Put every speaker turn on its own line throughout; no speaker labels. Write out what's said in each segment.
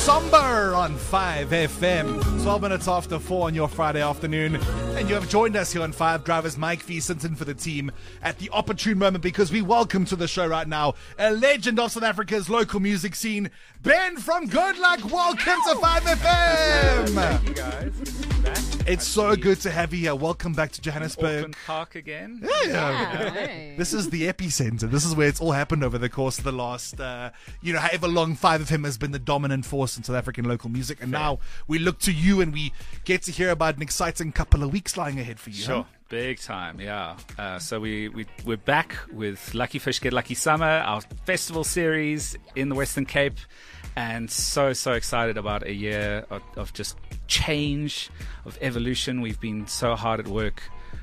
Somber on 5FM. 12 minutes after 4 on your Friday afternoon. And you have joined us here on 5 Drivers, Mike V. Sinton for the team at the opportune moment, because we welcome to the show right now a legend of South Africa's local music scene, Ben from Good Luck. Welcome to 5FM.
Thank you guys.
It's so good to have you here. Welcome back to Johannesburg.
Auckland Park again.
Yeah. This is the epicenter. This is where it's all happened over the course of the last, however long 5FM has been the dominant force in South African local music. And now we look to you and we get to hear about an exciting couple of weeks lying ahead for you.
Sure.
Huh?
Big time, yeah. So we're back with Lucky Fish Get Lucky Summer, our festival series in the Western Cape. And so excited about a year of just change, of evolution. We've been so hard at work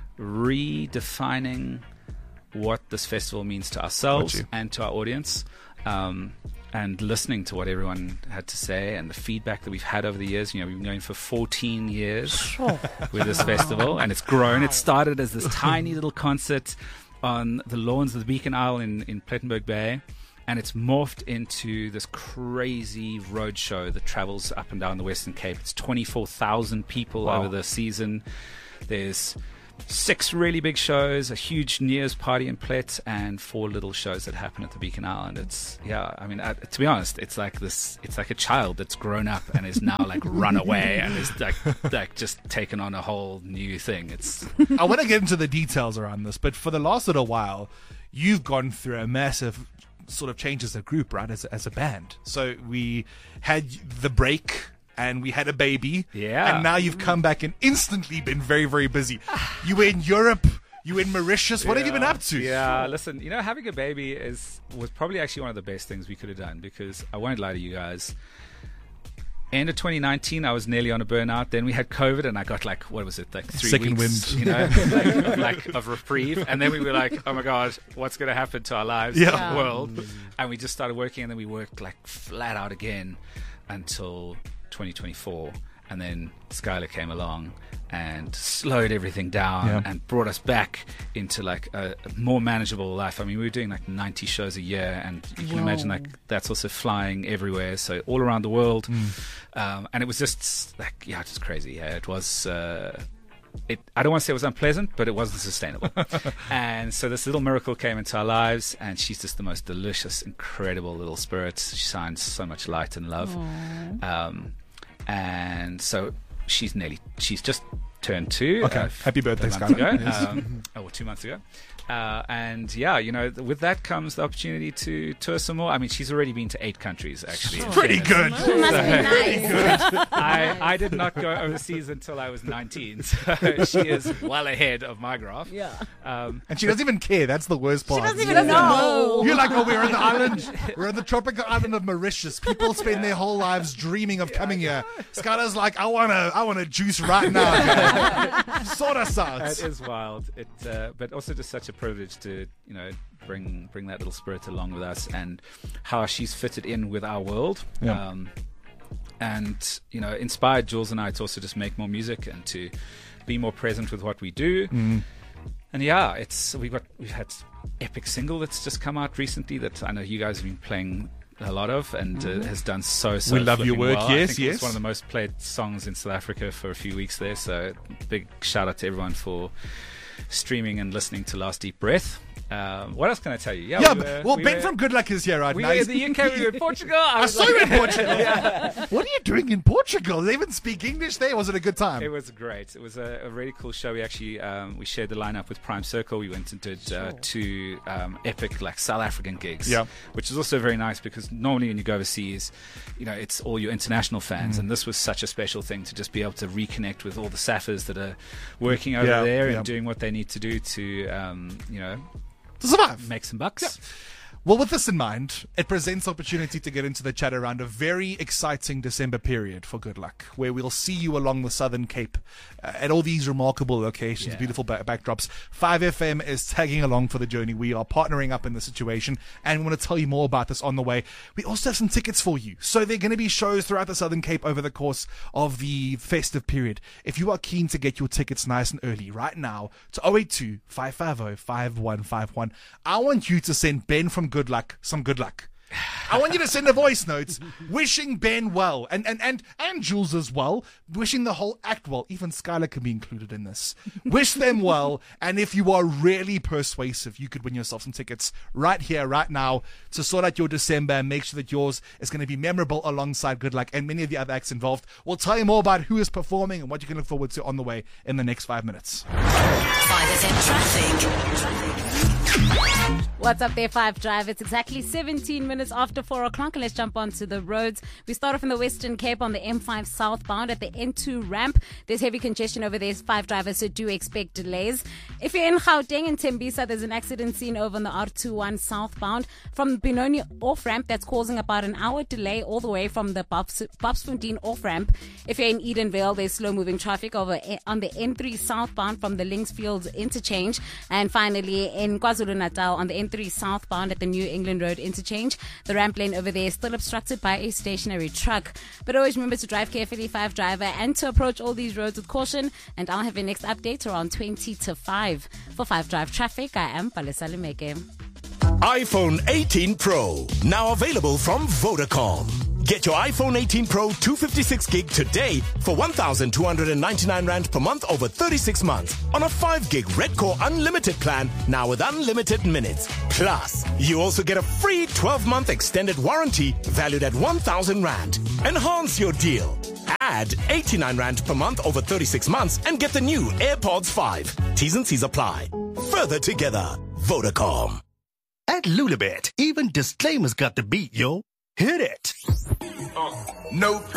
redefining what this festival means to ourselves and to our audience, and listening to what everyone had to say and the feedback that we've had over the years. You know, we've been going for 14 years with this festival, and it's grown. It started as this tiny little concert on the lawns of the Beacon Isle in Plettenberg Bay. And it's morphed into this crazy road show that travels up and down the Western Cape. It's 24,000 people over the season. There's 6 really big shows, a huge New Year's party in Plet, and 4 little shows that happen at the Beacon Isle. And it's, to be honest, it's like a child that's grown up and is now like run away and is like just taken on a whole new thing.
I want to get into the details around this, but for the last little while, you've gone through a massive sort of change as a group, right? As a band. So we had the break and we had a baby.
Yeah.
And now you've come back and instantly been very, very busy. You were in Europe. You were in Mauritius. What have you been up to?
Yeah, listen, having a baby was probably actually one of the best things we could have done, because I won't lie to you guys. End of 2019, I was nearly on a burnout. Then we had COVID, and I got 3
Second
weeks,
wind.
of reprieve. And then we were like, oh my God, what's going to happen to our lives,
Yeah.
world? And we just started working, and then we worked flat out again until 2024. And then Skylar came along and slowed everything down and brought us back into a more manageable life. I mean, we were doing 90 shows a year, and you can imagine that's also flying everywhere, so all around the world. And it was just just crazy. Yeah, it was. I don't want to say it was unpleasant, but it wasn't sustainable. And so this little miracle came into our lives, and she's just the most delicious, incredible little spirit. She shines so much light and love. And so she's just turned 2.
Okay. Happy birthday,
Skylar. 2 months ago. And with that comes the opportunity to tour some more. I mean, she's already been to 8 countries, actually.
Pretty good.
Must be nice.
I did not go overseas until I was 19, so she is well ahead of my graph.
Yeah.
And she doesn't even care. That's the worst part.
She doesn't even know.
You're like, we're on the island. We're on the tropical island of Mauritius. People spend their whole lives dreaming of coming here. Skylar's like, I want to juice right now. Sort us out.
It is wild. But also just such a privilege to bring that little spirit along with us, and how she's fitted in with our world. And inspired Jules and I to also just make more music and to be more present with what we do. And we've had epic single that's just come out recently that I know you guys have been playing a lot of, and has done so
we love your work.
Well.
Yes,
I think it's one of the most played songs in South Africa for a few weeks there, so big shout out to everyone for streaming and listening to Last Deep Breath. What else can I tell you?
Ben from Good Luck is here right
we
now.
were in the UK, we were in Portugal.
I saw you in Portugal. What are you doing in Portugal? They even speak English there. Was it a good time?
It was great. It was a really cool show. We actually we shared the lineup with Prime Circle. We went and did 2 epic South African gigs, which is also very nice, because normally when you go overseas, it's all your international fans, and this was such a special thing to just be able to reconnect with all the Saffers that are working over there and doing what they need to do to
to survive,
make some bucks.
Well, with this in mind, it presents opportunity to get into the chat around a very exciting December period for Good Luck, where we'll see you along the Southern Cape at all these remarkable locations, beautiful backdrops. 5FM is tagging along for the journey. We are partnering up in the situation, and we want to tell you more about this on the way. We also have some tickets for you. So there are going to be shows throughout the Southern Cape over the course of the festive period. If you are keen to get your tickets nice and early right now to 082 550 5151, I want you to send Ben from Good Luck some good luck. I want you to send a voice note wishing Ben well and Jules as well, wishing the whole act well. Even Skylar can be included in this. Wish them well, and if you are really persuasive, you could win yourself some tickets right here, right now, to sort out your December and make sure that yours is going to be memorable alongside Good Luck and many of the other acts involved. We'll tell you more about who is performing and what you can look forward to on the way in the next 5 minutes.
5FM Traffic.
What's up there, 5 Drive? It's exactly 17 minutes after 4 o'clock, and let's jump onto the roads. We start off in the Western Cape on the M5 southbound at the N2 ramp. There's heavy congestion over there, 5 drivers, so do expect delays. If you're in Gauteng and Tembisa, there's an accident scene over on the R21 southbound from Benoni off-ramp that's causing about an hour delay all the way from the Babsfontein off-ramp. If you're in Edenvale, there's slow-moving traffic over on the N3 southbound from the Linksfields interchange. And finally, in KwaZulu-Natal on the N3 southbound at the New England Road interchange, the ramp lane over there is still obstructed by a stationary truck. But always remember to drive carefully, 5 driver, and to approach all these roads with caution. And I'll have your next update around 20 to 5. For 5 Drive Traffic, I am Palesa Limeke.
iPhone 18 Pro, now available from Vodacom. Get your iPhone 18 Pro 256 gig today for 1,299 Rand per month over 36 months on a 5 gig Red Core Unlimited plan, now with unlimited minutes. Plus, you also get a free 12-month extended warranty valued at 1,000 Rand. Enhance your deal. Add 89 Rand per month over 36 months and get the new AirPods 5. T's and C's apply. Further together, Vodacom.
At Lulabet, even disclaimers got the beat, yo. Hit it.
No